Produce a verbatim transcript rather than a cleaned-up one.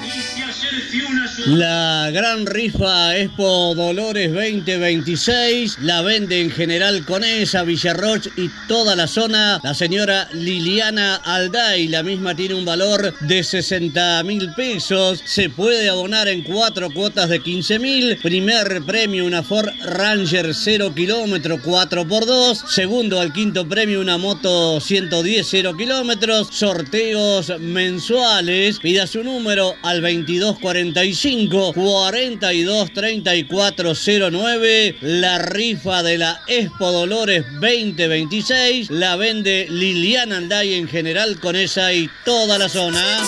La gran rifa Expo Dolores veinte veintiséis la vende en General Conesa, Villarroch y toda la zona la señora Liliana Alday. La misma tiene un valor de sesenta mil pesos. Se puede abonar en cuatro cuotas de quince mil. Primer premio una Ford Ranger cero kilómetro cuatro por dos. Segundo al quinto premio una moto ciento diez cero kilómetros. Sorteos mensuales. Pida su número al veintidós cuarenta y cinco, cuarenta y dos treinta y cuatro cero nueve. La rifa de la Expo Dolores veinte veintiséis la vende Liliana Anday en General Conesa y toda la zona.